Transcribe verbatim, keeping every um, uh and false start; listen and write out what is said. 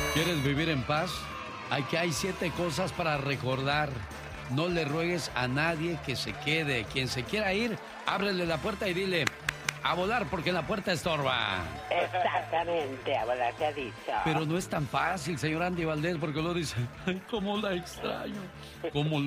¿Quieres vivir en paz? Hay que hay siete cosas para recordar. No le ruegues a nadie que se quede. Quien se quiera ir, ábrele la puerta y dile a volar porque la puerta estorba. Exactamente, a volar te ha dicho. Pero no es tan fácil, señor Andy Valdés, porque lo dice, ay, cómo la extraño, cómo